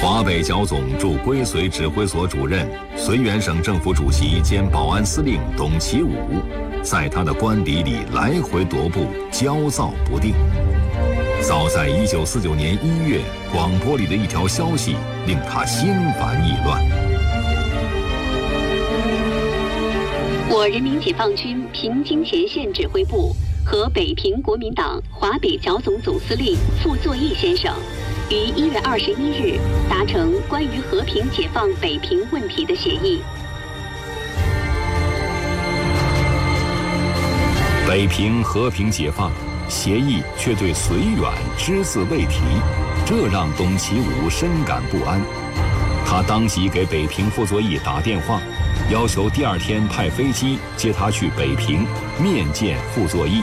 华北剿总驻归绥指挥所主任、绥远省政府主席兼保安司令董其武，在他的官邸里来回踱步，焦躁不定。早在1949年1月，广播里的一条消息令他心烦意乱。 我人民解放军平津前线指挥部和北平国民党华北剿总总司令傅作义先生于1月21日达成关于和平解放北平问题的协议。 北平和平解放协议却对绥远只字未提，这让董其武深感不安。他当即给北平傅作义打电话，要求第2天派飞机接他去北平面见傅作义。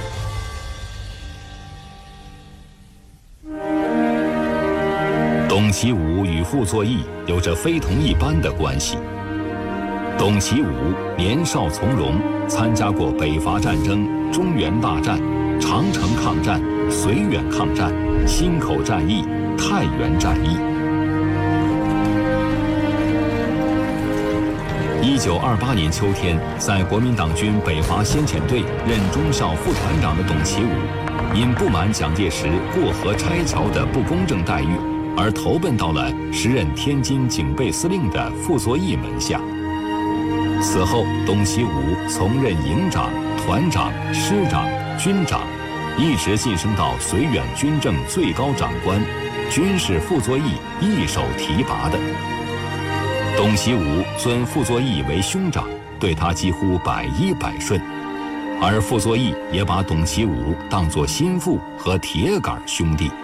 董其武与傅作义有着非同一般的关系。董其武年少从容，参加过北伐战争、中原大战、长城抗战、绥远抗战、忻口战役、太原战役。1928年秋天，在国民党军北伐先遣队任中校副团长的董其武，因不满蒋介石过河拆桥的不公正待遇，而投奔到了时任天津警备司令的傅作义门下。此后，董其武从任营长、团长、师长、军长，一直晋升到绥远军政最高长官，均是傅作义一手提拔的。董其武尊傅作义为兄长，对他几乎百依百顺，而傅作义也把董其武当作心腹和铁杆兄弟。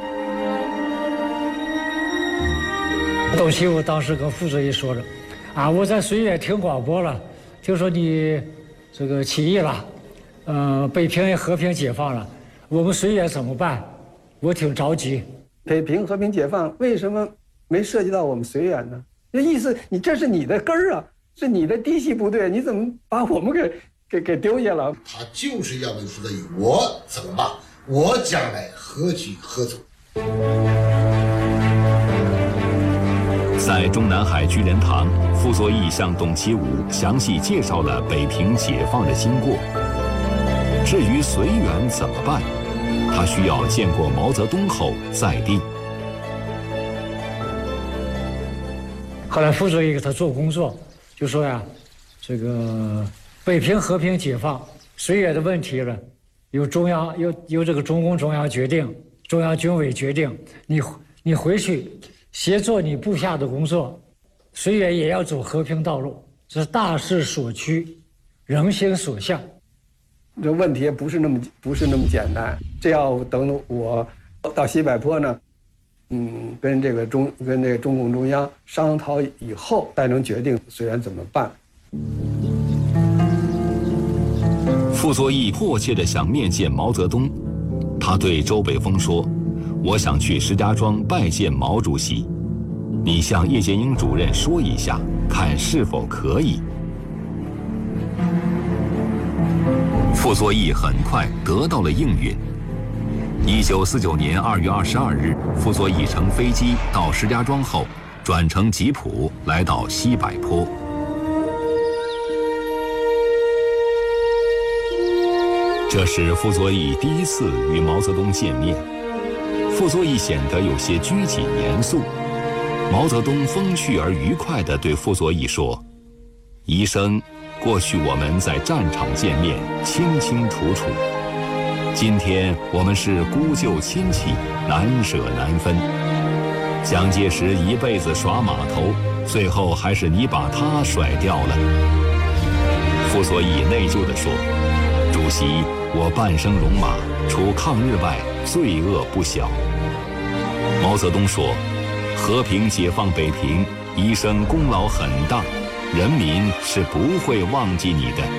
董其武当时跟傅作义说着：“我在绥远听广播了，听说你这个起义了，北平也和平解放了，我们绥远怎么办？我挺着急。 北平和平解放为什么没涉及到我们绥远呢？这意思，你这是你的根儿啊，是你的嫡系部队，你怎么把我们给丢下了？” 他就是要问傅作义，我怎么办？我将来何去何从？ 在中南海居仁堂，傅作义向董其武详细介绍了北平解放的经过。至于绥远怎么办，他需要见过毛泽东后再定。 后来傅作义给他做工作，就说呀，这个北平和平解放，绥远的问题了，由中央由这个中共中央决定，中央军委决定，你回去协作你部下的工作，绥远也要走和平道路，这是大势所趋，人心所向。 这问题不是那么简单，这要等我到西柏坡呢，跟这个中共中央商讨以后，才能决定绥远怎么办。 傅作义迫切地想面见毛泽东，他对周北峰说：“我想去石家庄拜见毛主席，你向叶剑英主任说一下，看是否可以。”傅作义很快得到了应允。1949年2月22日，傅作义乘飞机到石家庄后，转乘吉普来到西柏坡。这是傅作义第一次与毛泽东见面。傅作义显得有些拘谨严肃。毛泽东风趣而愉快地对傅作义说：“医生，过去我们在战场见面，清清楚楚。今天我们是孤旧亲戚，难舍难分。蒋介石一辈子耍码头，最后还是你把他甩掉了。”傅作义内疚地说：“主席，我半生戎马，除抗日外，罪恶不小。”毛泽东说：“和平解放北平，医生功劳很大，人民是不会忘记你的。”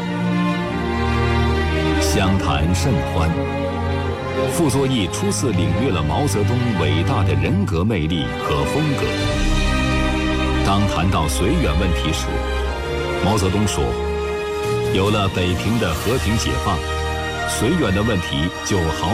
相谈甚欢。傅作义初次领略了毛泽东伟大的人格魅力和风格。当谈到绥远问题时，毛泽东说：“有了北平的和平解放，绥远的问题就好